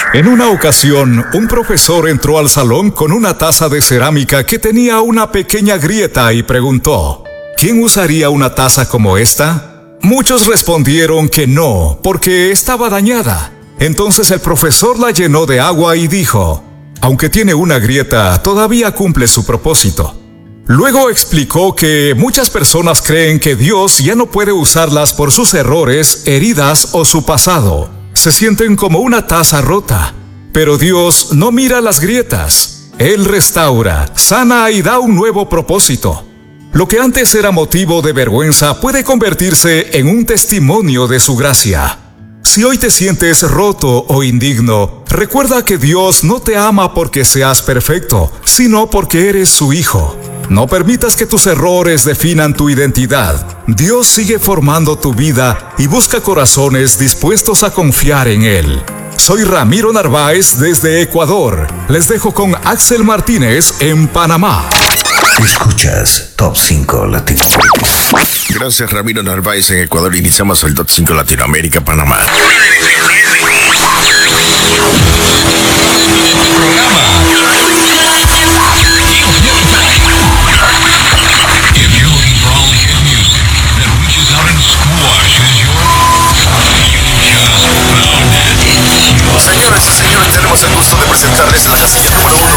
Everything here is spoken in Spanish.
En una ocasión, un profesor entró al salón con una taza de cerámica que tenía una pequeña grieta y preguntó: ¿quién usaría una taza como esta? Muchos respondieron que no, porque estaba dañada. Entonces el profesor la llenó de agua y dijo: aunque tiene una grieta, todavía cumple su propósito. Luego explicó que muchas personas creen que Dios ya no puede usarlas por sus errores, heridas o su pasado. Se sienten como una taza rota. Pero Dios no mira las grietas. Él restaura, sana y da un nuevo propósito. Lo que antes era motivo de vergüenza puede convertirse en un testimonio de su gracia. Si hoy te sientes roto o indigno, recuerda que Dios no te ama porque seas perfecto, sino porque eres su hijo. No permitas que tus errores definan tu identidad. Dios sigue formando tu vida y busca corazones dispuestos a confiar en Él. Soy Ramiro Narváez desde Ecuador. Les dejo con Axel Martínez en Panamá. Escuchas Top 5 Latinoamérica. Gracias, Ramiro Narváez en Ecuador. Iniciamos el Top 5 Latinoamérica, Panamá. Señoras y señores, tenemos el gusto de presentarles la casilla número 1.